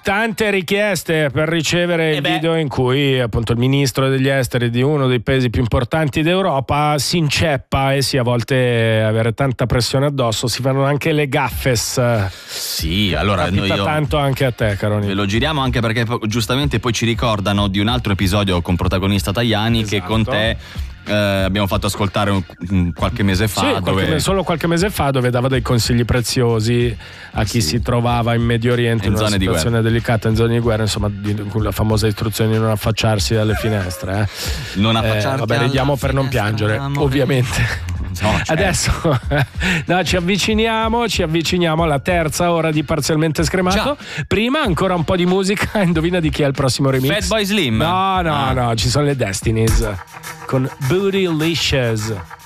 tante richieste per ricevere il video in cui appunto il ministro degli esteri di uno dei paesi più importanti d'Europa si inceppa e a volte avere tanta pressione addosso, si fanno anche le gaffes. Sì, allora capita noi tanto anche a te, Caroni. Ve lo giriamo anche perché giustamente poi ci ricordano di un altro episodio con protagonista Tajani, che con te abbiamo fatto ascoltare qualche mese fa, solo qualche mese fa, dove dava dei consigli preziosi a chi si trovava in Medio Oriente in una situazione delicata, in zone di guerra, insomma, la famosa istruzione di non affacciarsi dalle finestre. Non affacciarsi. Vabbè, ridiamo per non piangere, ovviamente. No, certo. Adesso ci avviciniamo alla terza ora di Parzialmente Scremato. Prima ancora un po' di musica. Indovina di chi è il prossimo remix? Fatboy Slim? No, ci sono le Destinies con Bootylicious.